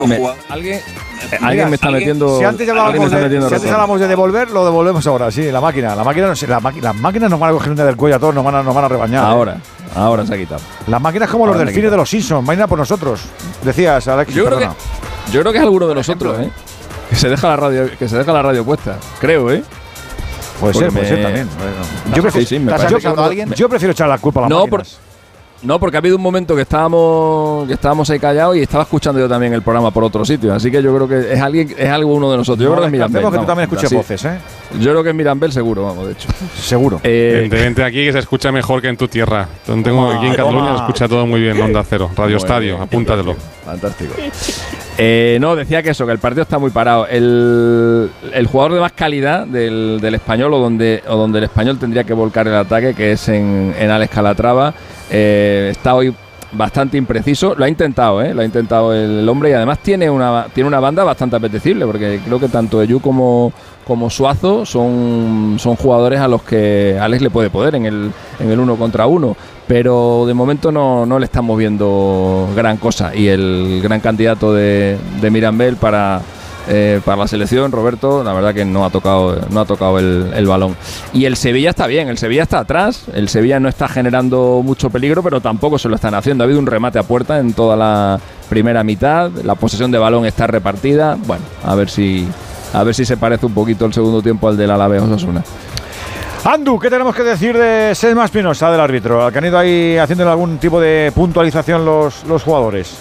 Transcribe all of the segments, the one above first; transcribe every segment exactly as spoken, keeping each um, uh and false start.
Me, alguien, eh, Mira, alguien me está alguien, metiendo. Si antes hablábamos de, si antes hablábamos de devolver, lo devolvemos ahora, sí, la máquina. La máquina, la máquina las máquinas nos van a coger una del cuello a todos, nos van a, nos van a rebañar. Ahora, ¿eh? ahora se ha quitado. Las máquinas como ahora los delfines de los Simpsons, vaina por nosotros. Decías, Alex, yo creo que, yo creo que es alguno de nosotros, ¿eh? Que se deja la radio, que se deja la radio puesta, creo, ¿eh? Puede ser, puede ser también. Bueno, yo, prefiero, sí, sí, yo, alguien? yo prefiero echar la culpa a las no, máquinas. Por, No, porque ha habido un momento que estábamos que estábamos ahí callados y estaba escuchando yo también el programa por otro sitio. Así que yo creo que es alguien es algo uno de nosotros. Yo no, creo que es Mirambel. que tú vamos, también escuches así. voces, ¿eh? Yo creo que es Mirambel seguro, vamos, de hecho. Seguro. Eh, Vente aquí que se escucha mejor que en tu tierra. Tengo toma, aquí en Cataluña toma. Se escucha todo muy bien, Onda Cero, Radio muy Estadio, bien, apúntatelo. Fantástico. Eh, no, decía que eso, que el partido está muy parado. El, el jugador de más calidad del, del Español o donde, o donde el Español tendría que volcar el ataque, que es en, en Alex Calatrava, eh, está hoy bastante impreciso. Lo ha intentado, ¿eh? Lo ha intentado el, el hombre y además tiene una, tiene una banda bastante apetecible porque creo que tanto Eyu como, como Suazo son, son jugadores a los que Alex le puede poder en el, en el uno contra uno. Pero de momento no, no le estamos viendo gran cosa y el gran candidato de, de Mirambel para, eh, para la selección, Roberto, la verdad que no ha tocado, no ha tocado el, el balón. Y el Sevilla está bien, el Sevilla está atrás, el Sevilla no está generando mucho peligro, pero tampoco se lo están haciendo. Ha habido un remate a puerta en toda la primera mitad, la posesión de balón está repartida. Bueno, a ver si, a ver si se parece un poquito el segundo tiempo al del Alavés Osasuna. Andu, ¿qué tenemos que decir de Selma Espinosa, del árbitro? ¿Al que han ido ahí haciéndole algún tipo de puntualización los, los jugadores?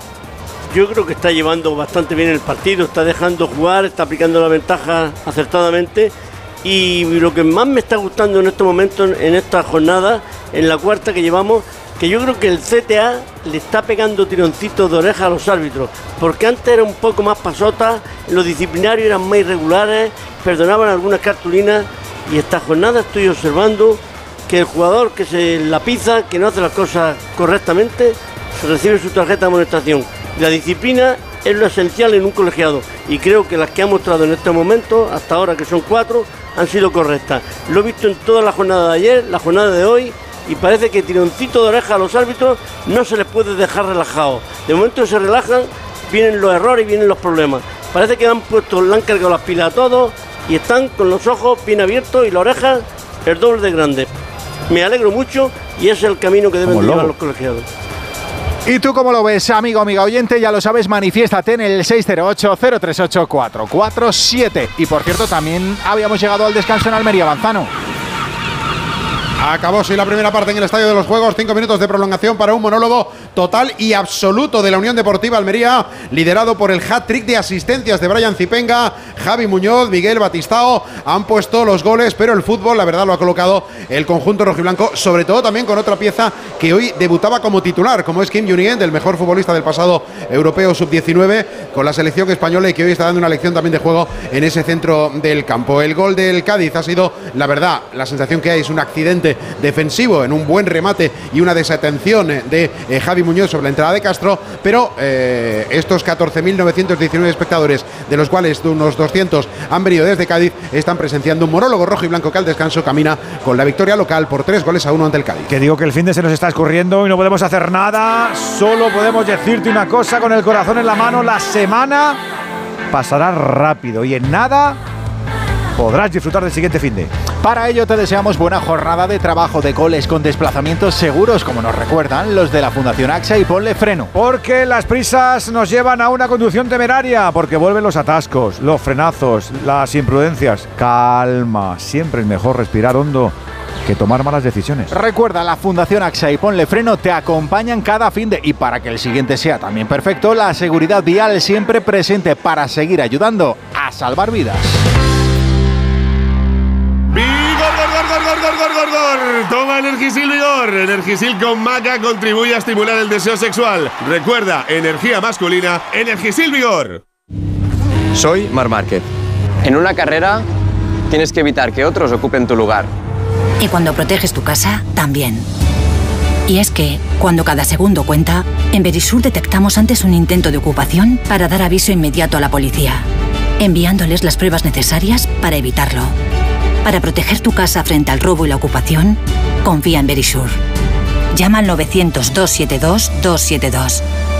Yo creo que está llevando bastante bien el partido, está dejando jugar, está aplicando la ventaja acertadamente y lo que más me está gustando en este momento, en esta jornada, en la cuarta que llevamos, que yo creo que el C T A le está pegando tironcitos de oreja a los árbitros, porque antes era un poco más pasota, los disciplinarios eran más irregulares, perdonaban algunas cartulinas. Y esta jornada estoy observando que el jugador que se la pisa, que no hace las cosas correctamente, se recibe su tarjeta de amonestación. La disciplina es lo esencial en un colegiado y creo que las que ha mostrado en este momento, hasta ahora que son cuatro, han sido correctas. Lo he visto en toda la jornada de ayer, la jornada de hoy, y parece que tironcito de oreja a los árbitros no se les puede dejar relajados. De momento se relajan, vienen los errores y vienen los problemas. Parece que han puesto, le han cargado las pilas a todos y están con los ojos bien abiertos y la oreja el doble de grande. Me alegro mucho y ese es el camino que deben de llevar los colegiados. ¿Y tú cómo lo ves, amigo, amiga oyente? Ya lo sabes, manifiéstate en el seis cero ocho, cero tres ocho, cuatro cuatro siete. Y por cierto, también habíamos llegado al descanso en Almería, Manzano. Acabó sí la primera parte en el Estadio de los Juegos, cinco minutos de prolongación para un monólogo total y absoluto de la Unión Deportiva Almería, liderado por el hat-trick de asistencias de Brian Zipenga, Javi Muñoz, Miguel Batistao, han puesto los goles, pero el fútbol, la verdad, lo ha colocado el conjunto rojiblanco, sobre todo también con otra pieza que hoy debutaba como titular, como es Kim Jong-un, el mejor futbolista del pasado europeo sub diecinueve, con la selección española y que hoy está dando una lección también de juego en ese centro del campo. El gol del Cádiz ha sido, la verdad, la sensación que hay es un accidente defensivo en un buen remate y una desatención de eh, Javi Muñoz sobre la entrada de Castro, pero eh, estos catorce mil novecientos diecinueve espectadores, de los cuales unos doscientos han venido desde Cádiz, están presenciando un monólogo rojo y blanco que al descanso camina con la victoria local por tres goles a uno ante el Cádiz. Que digo que el fin de se nos está escurriendo y no podemos hacer nada, solo podemos decirte una cosa con el corazón en la mano: la semana pasará rápido y en nada podrás disfrutar del siguiente finde. Para ello te deseamos buena jornada de trabajo, de goles con desplazamientos seguros, como nos recuerdan los de la Fundación AXA, y ponle freno. Porque las prisas nos llevan a una conducción temeraria, porque vuelven los atascos, los frenazos, las imprudencias. Calma, siempre es mejor respirar hondo que tomar malas decisiones. Recuerda, la Fundación AXA y ponle freno te acompañan cada finde, y para que el siguiente sea también perfecto, la seguridad vial siempre presente para seguir ayudando a salvar vidas. ¡Vigor, gor, gor, gor, gor, gor, gor, gor! Toma Energisil Vigor. Energisil con maca contribuye a estimular el deseo sexual. Recuerda, energía masculina, Energisil Vigor. Soy Marc Márquez. En una carrera tienes que evitar que otros ocupen tu lugar. Y cuando proteges tu casa, también. Y es que, cuando cada segundo cuenta, en Verisur detectamos antes un intento de ocupación para dar aviso inmediato a la policía, enviándoles las pruebas necesarias para evitarlo. Para proteger tu casa frente al robo y la ocupación, confía en Verisur. Llama al novecientos, doscientos setenta y dos, doscientos setenta y dos.